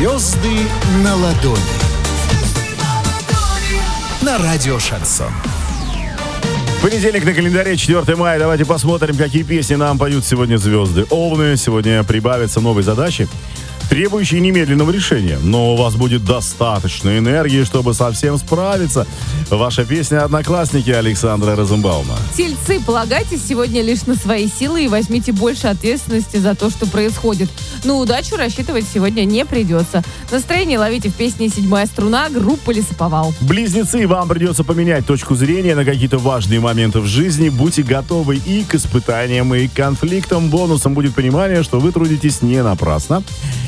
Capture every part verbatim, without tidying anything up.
Звезды на ладони. На радио Шансон. Понедельник на календаре, четвёртое мая. Давайте посмотрим, какие песни нам поют сегодня звезды. Овны, сегодня прибавятся новые задачи, требующие немедленного решения. Но у вас будет достаточно энергии, чтобы совсем справиться. Ваша песня «Одноклассники» Александра Розенбаума. Тельцы, полагайтесь сегодня лишь на свои силы и возьмите больше ответственности за то, что происходит. На удачу рассчитывать сегодня не придется. Настроение ловите в песне «Седьмая струна» группы «Лесоповал». Близнецы, вам придется поменять точку зрения на какие-то важные моменты в жизни. Будьте готовы и к испытаниям, и к конфликтам. Бонусом будет понимание, что вы трудитесь не напрасно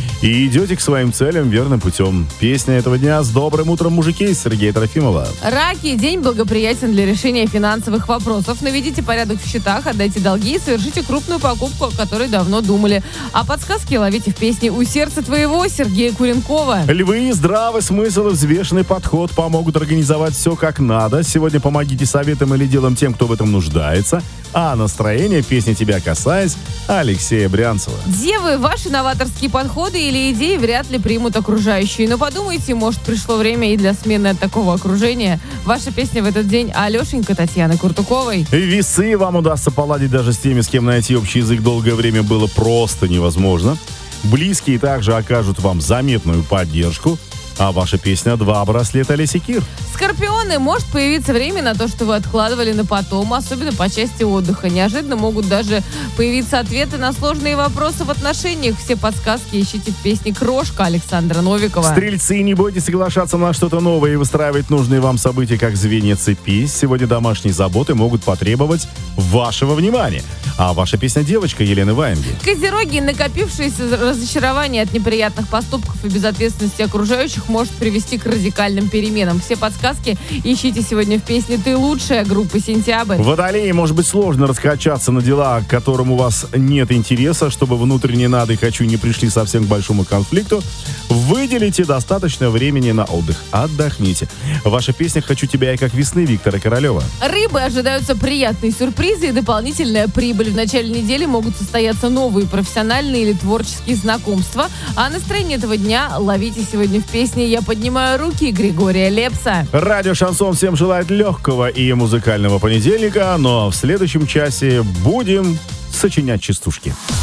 и идете к своим целям верным путем. Песня этого дня «С добрым утром, мужики» из Сергея Трофимова. Раки. День благоприятен для решения финансовых вопросов. Наведите порядок в счетах, отдайте долги и совершите крупную покупку, о которой давно думали. А подсказки ловите в песне «У сердца твоего» Сергея Куренкова. Львы. Здравый смысл и взвешенный подход помогут организовать все как надо. Сегодня помогите советом или делом тем, кто в этом нуждается. А настроение песни «Тебя касаясь» Алексея Брянцева. Девы. Ваши новаторские подходы или идеи вряд ли примут окружающие. Но подумайте, может, пришло время и для смены от такого окружения. Ваша песня в этот день «Алешенька» Татьяны Куртуковой. Весы. Вам удастся поладить даже с теми, с кем найти общий язык долгое время было просто невозможно. Близкие также окажут вам заметную поддержку. А ваша песня «Два браслета Леси Кир». Скорпионы. Может появиться время на то, что вы откладывали на потом, особенно по части отдыха. Неожиданно могут даже появиться ответы на сложные вопросы в отношениях. Все подсказки ищите в песне «Крошка» Александра Новикова. Стрельцы. Не бойтесь соглашаться на что-то новое и выстраивать нужные вам события как звенья цепи. Сегодня домашние заботы могут потребовать вашего внимания. А ваша песня «Девочка» Елены Ваенги. Козероги. Накопившееся разочарование от неприятных поступков и безответственности окружающих может привести к радикальным переменам. Все подсказки ищите сегодня в песне «Ты лучшая» группы «Сентябрь». Водолеи. Может быть сложно раскачаться на дела, к которым у вас нет интереса, чтобы внутренне надо и хочу не пришли совсем к большому конфликту. Выделите достаточно времени на отдых. Отдохните. Ваша песня «Хочу тебя и как весны» Виктора Королева. Рыбы. Ожидаются приятные сюрпризы и дополнительная прибыль. В начале недели могут состояться новые профессиональные или творческие знакомства. А настроение этого дня ловите сегодня в песне «Я поднимаю руки» Григория Лепса. Радио Шансон всем желает легкого и музыкального понедельника, но в следующем часе будем сочинять частушки.